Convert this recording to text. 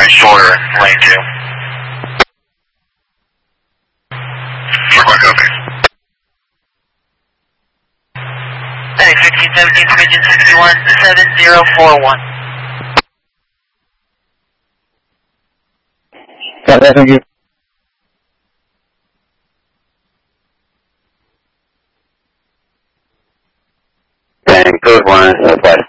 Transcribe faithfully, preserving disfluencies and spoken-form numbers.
uh, shorter lane two. four one, copy. Heading fifteen seventeen, Pigeon sixty-one, seven zero four one. Thank you. And code one, Southwest